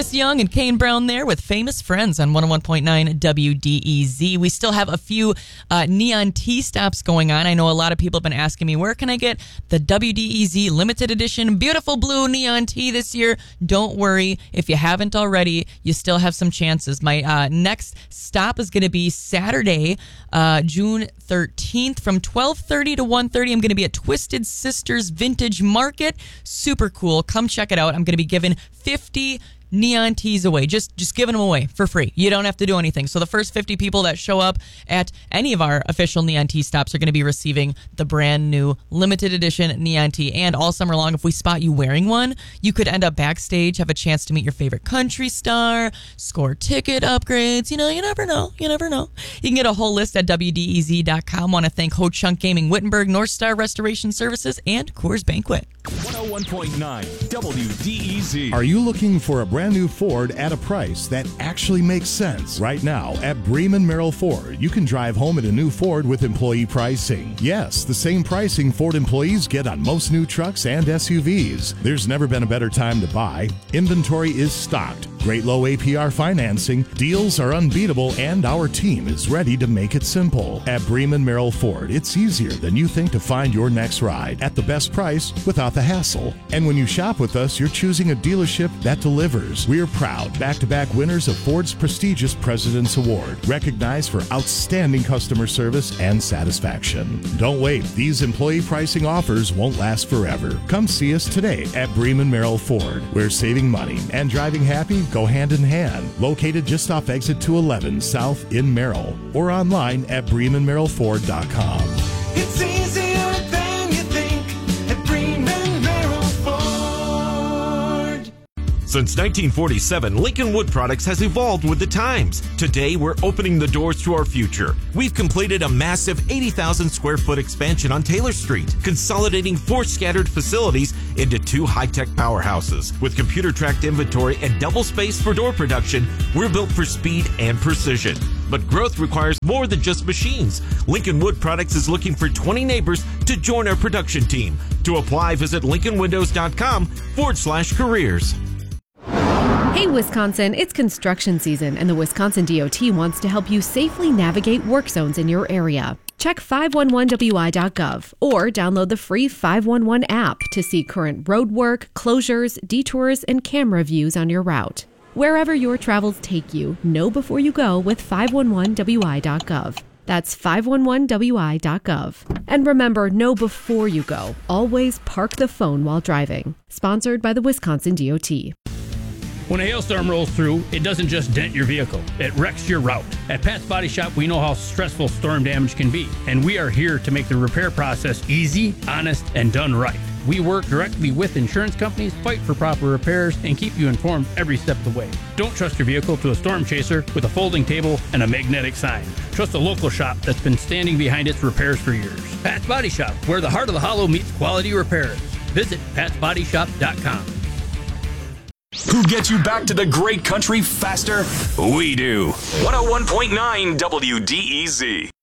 Chris Young and Kane Brown there with Famous Friends on 101.9 WDEZ. We still have a few Neon T stops going on. I know a lot of people have been asking me, where can I get the WDEZ limited edition beautiful blue Neon T this year? Don't worry. If you haven't already, you still have some chances. My next stop is going to be Saturday, June 13th from 12:30 to 1:30. I'm going to be at Twisted Sisters Vintage Market. Super cool. Come check it out. I'm going to be giving 50 Neon Tees away, just giving them away for free. You don't have to do anything. So the first 50 people that show up at any of our official Neon Tee stops are going to be receiving the brand new limited edition Neon Tee. And all summer long, if we spot you wearing one, you could end up backstage, have a chance to meet your favorite country star, score ticket upgrades. You never know. You can get a whole list at WDEZ.com. Want to thank Ho Chunk Gaming Wittenberg, North Star Restoration Services, and Coors Banquet. 101.9 WDEZ. Are you looking for a brand new Ford at a price that actually makes sense? Right now at Bremen Merrill Ford, you can drive home in a new Ford with employee pricing. Yes, the same pricing Ford employees get on most new trucks and SUVs. There's never been a better time to buy. Inventory is stocked. Great low APR financing, deals are unbeatable, and our team is ready to make it simple. At Bremen Merrill Ford, it's easier than you think to find your next ride at the best price without the hassle. And when you shop with us, you're choosing a dealership that delivers. We're proud back-to-back winners of Ford's prestigious President's Award, recognized for outstanding customer service and satisfaction. Don't wait. These employee pricing offers won't last forever. Come see us today at Bremen Merrill Ford, where saving money and driving happy go hand in hand. Located just off exit 211 South in Merrill, or online at BremenMerrillFord.com. It's easier than you think at Bremen Merrill Ford. Since 1947, Lincoln Wood Products has evolved with the times. Today, we're opening the doors to our future. We've completed a massive 80,000 square foot expansion on Taylor Street, consolidating 4 scattered facilities into 2 high-tech powerhouses. With computer-tracked inventory and double space for door production, we're built for speed and precision. But growth requires more than just machines. Lincoln Wood Products is looking for 20 neighbors to join our production team. To apply, visit lincolnwindows.com/careers. Hey Wisconsin, it's construction season and the Wisconsin DOT wants to help you safely navigate work zones in your area. Check 511wi.gov or download the free 511 app to see current road work, closures, detours, and camera views on your route. Wherever your travels take you, know before you go with 511wi.gov. That's 511wi.gov. And remember, know before you go. Always park the phone while driving. Sponsored by the Wisconsin DOT. When a hailstorm rolls through, it doesn't just dent your vehicle, it wrecks your route. At Pat's Body Shop, we know how stressful storm damage can be, and we are here to make the repair process easy, honest, and done right. We work directly with insurance companies, fight for proper repairs, and keep you informed every step of the way. Don't trust your vehicle to a storm chaser with a folding table and a magnetic sign. Trust a local shop that's been standing behind its repairs for years. Pat's Body Shop, where the heart of the hollow meets quality repairs. Visit patsbodyshop.com. Who gets you back to the great country faster? We do. 101.9 WDEZ.